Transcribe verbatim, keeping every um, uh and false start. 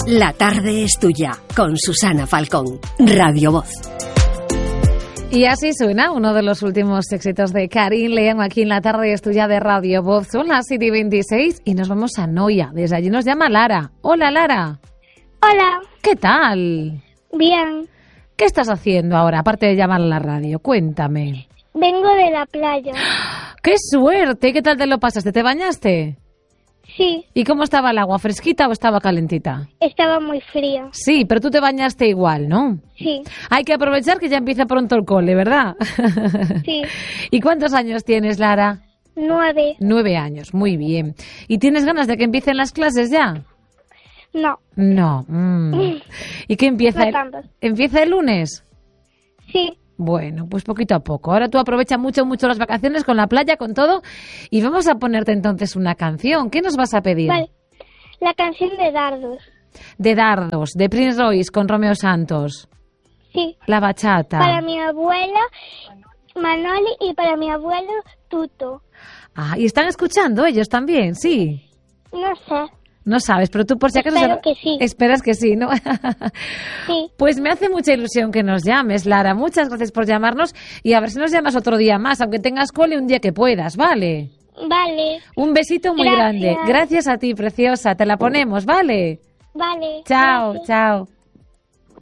La tarde es tuya, con Susana Falcón, Radio Voz. Y así suena uno de los últimos éxitos de Karin León aquí en La tarde es tuya de Radio Voz. Son las siete y veintiséis y nos vamos a Noia. Desde allí nos llama Lara. Hola, Lara. Hola. ¿Qué tal? Bien. ¿Qué estás haciendo ahora, aparte de llamar a la radio? Cuéntame. Vengo de la playa. ¡Qué suerte! ¿Qué tal te lo pasaste? ¿Te bañaste? Sí. ¿Y cómo estaba el agua? ¿Fresquita o estaba calentita? Estaba muy fría. Sí, pero tú te bañaste igual, ¿no? Sí. Hay que aprovechar que ya empieza pronto el cole, ¿verdad? Sí. ¿Y cuántos años tienes, Lara? Nueve. Nueve años, muy bien. ¿Y tienes ganas de que empiecen las clases ya? No. No. Mm. ¿Y qué empieza? No el, tanto. ¿Empieza el lunes? Sí. Bueno, pues poquito a poco. Ahora tú aprovecha mucho, mucho las vacaciones con la playa, con todo. Y vamos a ponerte entonces una canción. ¿Qué nos vas a pedir? Vale. La canción de Dardos. De Dardos, de Prince Royce con Romeo Santos. Sí. La bachata. Para mi abuela Manoli y para mi abuelo Tuto. Ah, ¿y están escuchando ellos también? Sí. No sé. No sabes, pero tú por si acaso... Espero que sí. Esperas que sí, ¿no? Sí. Pues me hace mucha ilusión que nos llames, Lara. Muchas gracias por llamarnos y a ver si nos llamas otro día más, aunque tengas cole un día que puedas, ¿vale? Vale. Un besito muy Gracias. grande. Gracias a ti, preciosa. Te la ponemos, ¿vale? Vale. Chao, Gracias. chao.